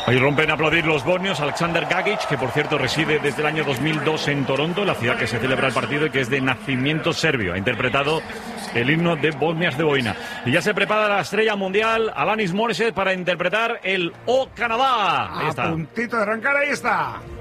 Ahí rompen a aplaudir los bosnios. Alexander Gagic, que por cierto reside desde el año 2002 en Toronto, la ciudad que se celebra el partido y que es de nacimiento serbio. Ha interpretado el himno de Bosnia-Herzegovina. Y ya se prepara la estrella mundial, Alanis Morissette, para interpretar el O Canadá. Ahí está. A puntito de arrancar, ahí está.